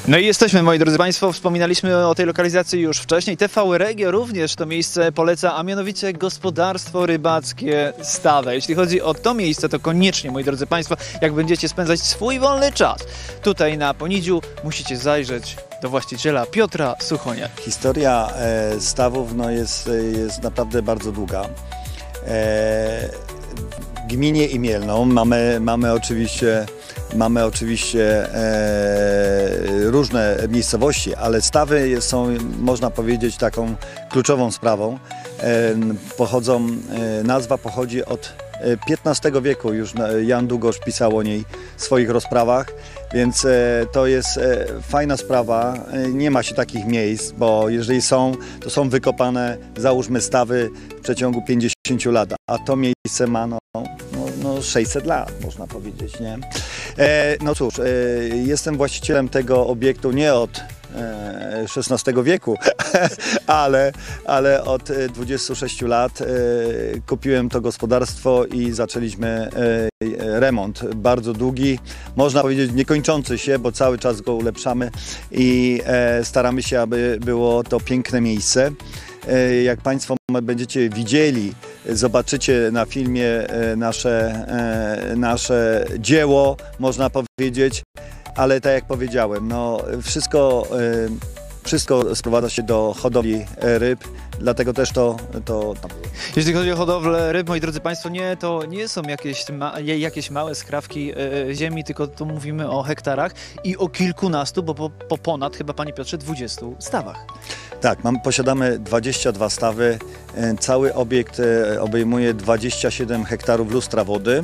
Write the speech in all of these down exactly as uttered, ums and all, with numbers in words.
No i jesteśmy, moi drodzy Państwo, wspominaliśmy o tej lokalizacji już wcześniej. T V Regio również to miejsce poleca, a mianowicie gospodarstwo rybackie Stawe. Jeśli chodzi o to miejsce, to koniecznie, moi drodzy Państwo, jak będziecie spędzać swój wolny czas tutaj na Ponidziu, musicie zajrzeć do właściciela Piotra Suchonia. Historia e, stawów no, jest, jest naprawdę bardzo długa. E, w gminie Imielną mamy, mamy oczywiście Mamy oczywiście e, różne miejscowości, ale Stawy są, można powiedzieć, taką kluczową sprawą. E, pochodzą, e, nazwa pochodzi od piętnastego wieku, już Jan Długosz pisał o niej w swoich rozprawach, więc e, to jest e, fajna sprawa. E, nie ma się takich miejsc, bo jeżeli są, to są wykopane, załóżmy, stawy w przeciągu pięćdziesięciu lat, a to miejsce ma no, no, no sześćset lat, można powiedzieć, nie? E, no cóż, e, jestem właścicielem tego obiektu nie od szesnastego wieku, ale, ale od dwudziestu sześciu lat e, kupiłem to gospodarstwo i zaczęliśmy e, remont. Bardzo długi, można powiedzieć niekończący się, bo cały czas go ulepszamy i e, staramy się, aby było to piękne miejsce. E, jak Państwo będziecie widzieli, zobaczycie na filmie e, nasze, e, nasze dzieło, można powiedzieć. Ale tak jak powiedziałem, no wszystko, y, wszystko sprowadza się do hodowli ryb, dlatego też to, to... Jeśli chodzi o hodowlę ryb, moi drodzy Państwo, nie, to nie są jakieś, ma, jakieś małe skrawki y, ziemi, tylko tu mówimy o hektarach i o kilkunastu, bo po, po ponad, chyba Panie Piotrze, dwudziestu stawach. Tak, mam, posiadamy dwadzieścia dwa stawy, cały obiekt obejmuje dwadzieścia siedem hektarów lustra wody.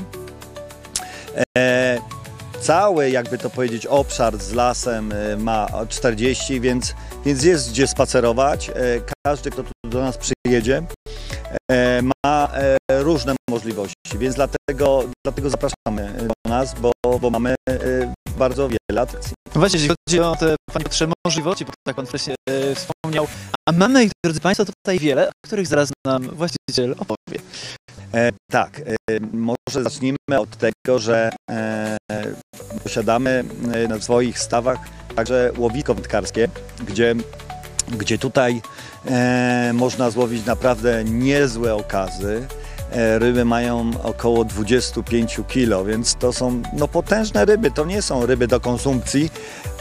E, Cały, jakby to powiedzieć, obszar z lasem ma czterdzieści, więc, więc jest gdzie spacerować. Każdy, kto tu do nas przyjedzie, ma różne możliwości, więc dlatego, dlatego zapraszamy do nas, bo, bo mamy bardzo wiele atrakcji. Właśnie, jeśli chodzi o te, Panie Piotrze, możliwości, bo tak Pan wcześniej e, wspomniał, a mamy ich, drodzy Państwo, tutaj wiele, o których zaraz nam właściciel opowie. E, tak, e, może zacznijmy od tego, że e, posiadamy na swoich stawach także łowisko wędkarskie, gdzie, gdzie tutaj e, można złowić naprawdę niezłe okazy. E, ryby mają około dwadzieścia pięć kilo, więc to są no, potężne ryby, to nie są ryby do konsumpcji,